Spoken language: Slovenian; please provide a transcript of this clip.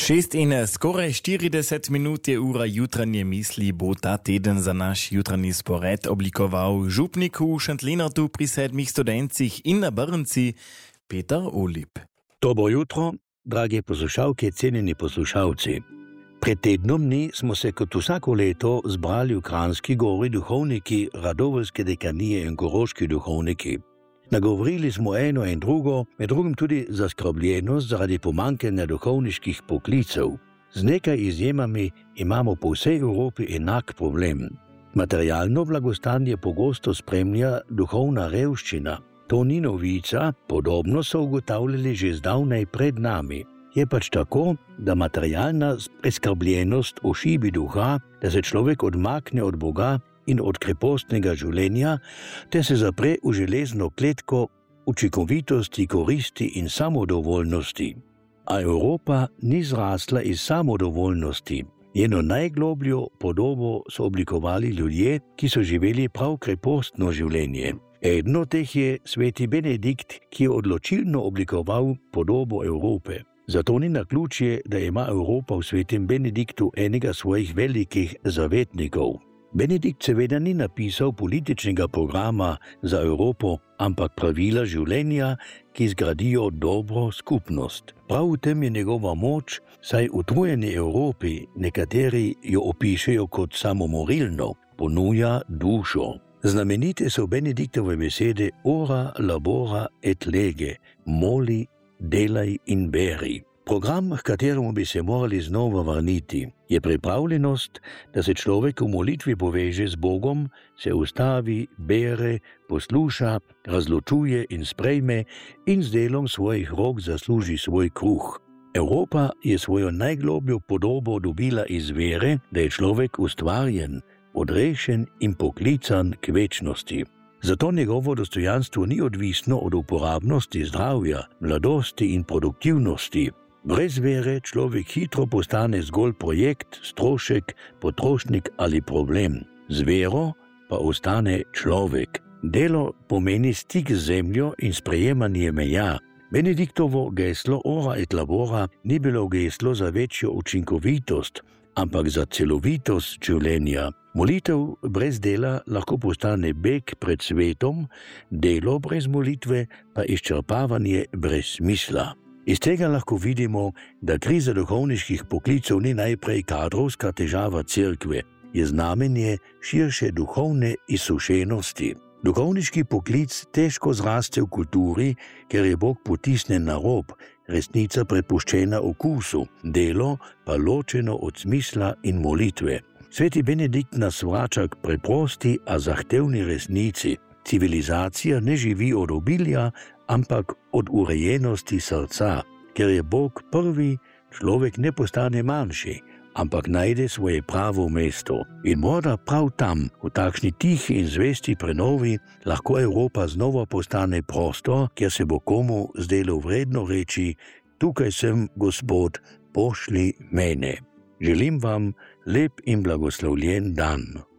6 in skoraj 40 minut je ura jutranje misli, bo ta teden za naš jutranji spored oblikoval župnik v Šentlenartu pri 7 studencih in na Brnci Peter Olip. Dobro jutro, drage poslušalke, cenjeni poslušalci. Pred tednom dni smo se kot vsako leto zbrali v Kranjski gori duhovniki Radoveljske dekanije in koroški duhovniki. Nagovorili smo eno in drugo, med drugim tudi zaskrbljenost zaradi pomanjkanja duhovniških poklicev. Z nekaj izjemami imamo po vsej Evropi enak problem. Materialno blagostanje pogosto spremlja duhovna revščina. To ni novica, podobno so ugotavljali že zdavnaj pred nami. Je pač tako, da materialna preskrbljenost ošibi duha, da se človek odmakne od Boga in od krepostnega življenja, te se zapre v železno kletko učinkovitosti, koristi in samodovoljnosti. A Evropa ni zrasla iz samodovoljnosti. Njeno najglobljo podobo so oblikovali ljudje, ki so živeli prav krepostno življenje. Eden od teh je sveti Benedikt, ki je odločilno oblikoval podobo Evrope. Zato ni naključje, da ima Evropa v svetem Benediktu enega svojih velikih zavetnikov. Benedikt seveda ni napisal političnega programa za Evropo, ampak pravila življenja, ki zgradijo dobro skupnost. Prav v tem je njegova moč, saj v utrujeni Evropi nekateri jo opišejo kot samomorilno, ponuja dušo. Znamenite so Benediktove besede ora labora et lege, moli, delaj in beri. Program, k kateremu bi se morali znova vrniti, je pripravljenost, da se človek v molitvi poveže z Bogom, se ustavi, bere, posluša, razločuje in sprejme in z delom svojih rok zasluži svoj kruh. Evropa je svojo najglobljo podobo dobila iz vere, da je človek ustvarjen, odrešen in poklican k večnosti. Zato njegovo dostojanstvo ni odvisno od uporabnosti zdravja, mladosti in produktivnosti. Brez vere človek hitro postane zgolj projekt, strošek, potrošnik ali problem. Z vero pa ostane človek. Delo pomeni stik z zemljo in sprejemanje meja. Benediktovo geslo ora et labora ni bilo geslo za večjo učinkovitost, ampak za celovitost življenja. Molitev brez dela lahko postane beg pred svetom, delo brez molitve pa izčrpavanje brez smisla. Iz tega lahko vidimo, da kriza duhovniških poklicev ni najprej kadrovska težava cerkve, je znamenje širše duhovne izsušenosti. Duhovniški poklic težko zraste v kulturi, ker je Bog potisnen na rob, resnica prepuščena okusu, delo pa ločeno od smisla in molitve. Sveti Benedikt nas vrača k preprosti, a zahtevni resnici. Civilizacija ne živi od obilja, ampak od urejenosti srca. Ker je Bog prvi, človek ne postane manjši, ampak najde svoje pravo mesto. In morda prav tam, v takšni tihi in zvesti prenovi, lahko Evropa znova postane prostor, kjer se bo komu zdelo vredno reči: tukaj sem, Gospod, pošli mene. Želim vam lep in blagoslovljen dan.